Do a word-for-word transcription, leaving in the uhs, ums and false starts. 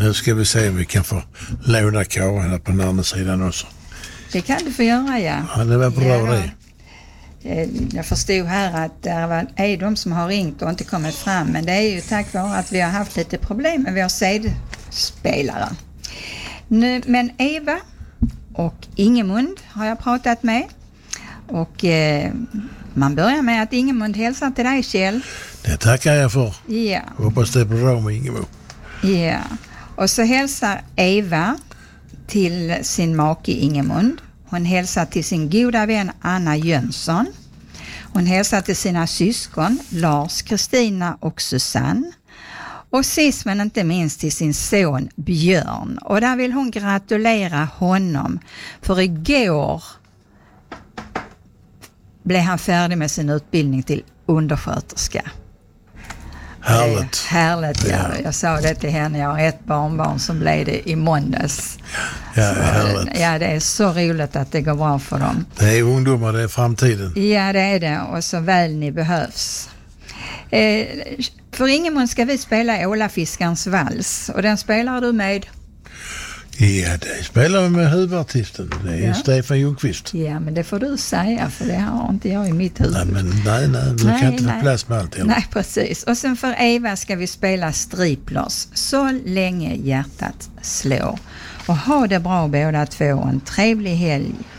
Nu ska vi se om vi kan få låna Karin här på den andra sidan också. Det kan du få göra, ja. Ja, det var bra ja. det. Jag förstod här att det var är de som har ringt och inte kommit fram. Men det är ju tack vare att vi har haft lite problem med våra C D-spelare. Nu, men Eva och Ingemund har jag pratat med. Och eh, man börjar med att Ingemund hälsar till dig, Kjell. Det tackar jag för. Ja. Hoppas det är bra med Ingemund. Ja. Och så hälsar Eva till sin make Ingemund. Hon hälsar till sin goda vän Anna Jönsson. Hon hälsar till sina syskon Lars, Kristina och Susanne. Och sist men inte minst till sin son Björn. Och där vill hon gratulera honom. För igår blev han färdig med sin utbildning till undersköterska. Härligt. Eh, härligt, ja. Ja. Jag sa det till henne. Jag har ett barnbarn som blev det i måndags. Ja, så, härligt. Ja, det är så roligt att det går bra för dem. Det är ungdomar, det är framtiden. Ja, det är det. Och så väl ni behövs. Eh, för Ingemund ska vi spela Ålafiskarens vals. Och den spelar du med? Ja, det spelar vi med huvudartisten. Det är Ja. Stefan Ljungqvist. Ja, men det får du säga, för det har inte jag i mitt huvud. Nej, men nej, nej. Du Nej, kan inte nej. få plats med allt. Eller? Nej, precis. Och sen för Eva ska vi spela Striplers Så länge hjärtat slår. Och ha det bra båda två. En trevlig helg.